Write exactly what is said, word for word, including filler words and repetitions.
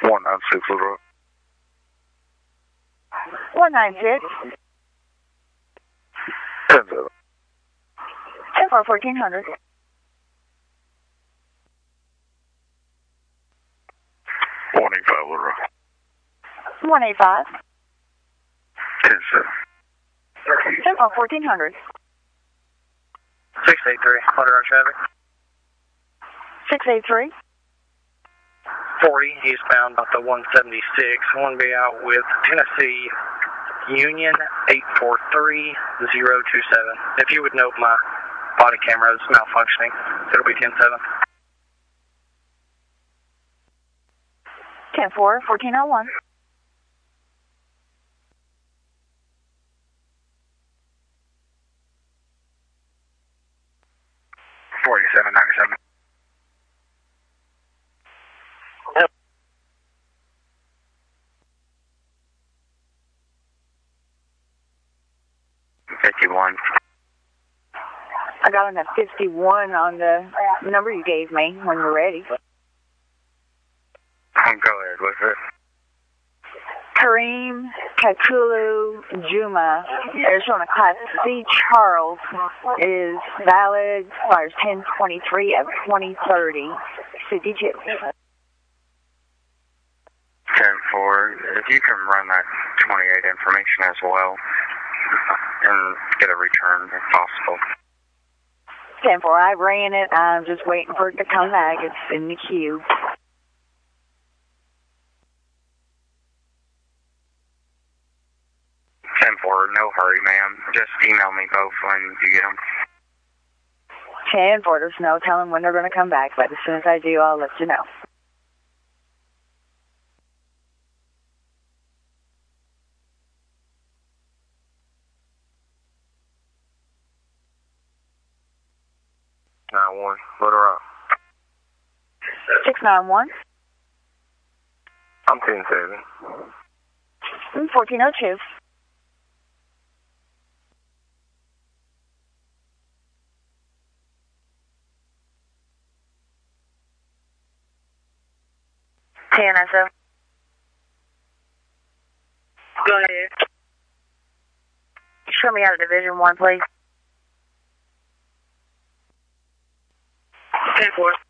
one nine six, Little Rock. one nine six. ten seven. ten four, fourteen hundred. one eight five, Little Rock. one eight five. ten seven. ten four, fourteen hundred. six eight three, Little Rock traffic. six eight three. forty, eastbound about the one seventy-six. I want to be out with Tennessee Union eight four three zero two seven. If you would note my body camera is malfunctioning, it'll be ten seven. ten four, fourteen oh one. forty-seven ninety-seven. fifty-one. I got on a fifty-one on the number you gave me when you're ready. Go ahead, what's it? Kareem Kakulu Juma, Arizona Class C Charles, is valid, expires ten twenty-three of twenty thirty. City Chip. ten four, if you can run that twenty-eight information as well, and get a return if possible. ten four, I ran it. I'm just waiting for it to come back. It's in the queue. ten four, no hurry, ma'am. Just email me both when you get them. ten four, there's no telling when they're going to come back, but as soon as I do, I'll let you know. nine one, Little Rock. six nine one. I'm ten seven. fourteen oh two. ten S O. Go ahead. Show me out of Division one, please. ten four.